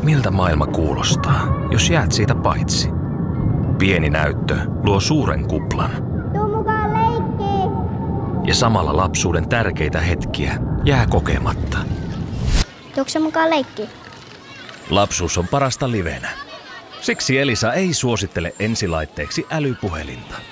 miltä maailma kuulostaa, jos jäät siitä paitsi. Pieni näyttö luo suuren kuplan. Tuu mukaan leikkiin! Ja samalla lapsuuden tärkeitä hetkiä jää kokematta. Tuukse mukaan leikkiin? Lapsuus on parasta livenä. Siksi Elisa ei suosittele ensilaitteeksi älypuhelinta.